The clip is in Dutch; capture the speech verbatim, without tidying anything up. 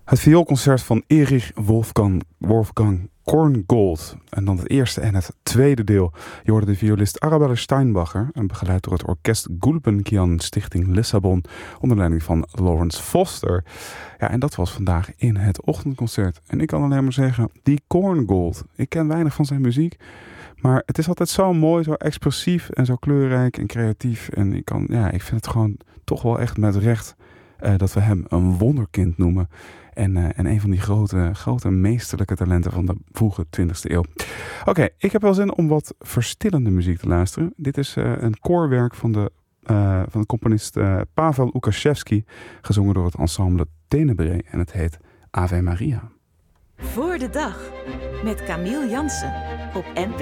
Het vioolconcert van Erich Wolfgang, Wolfgang Korngold. En dan het eerste en het tweede deel. Je hoorde de violist Arabelle Steinbacher. En begeleid door het orkest Gulbenkian Stichting Lissabon. Onder leiding van Lawrence Foster. Ja, en dat was vandaag in het ochtendconcert. En ik kan alleen maar zeggen, die Korngold. Ik ken weinig van zijn muziek. Maar het is altijd zo mooi, zo expressief en zo kleurrijk en creatief. En ik, kan, ja, ik vind het gewoon toch wel echt met recht uh, dat we hem een wonderkind noemen. En, uh, en een van die grote, grote meesterlijke talenten van de vroege twintigste eeuw. Oké, okay, ik heb wel zin om wat verstillende muziek te luisteren. Dit is uh, een koorwerk van de, uh, van de componist uh, Pavel Lukashevsky. Gezongen door het ensemble Tenebrae. En het heet Ave Maria. Voor de dag met Camille Jansen op N P O.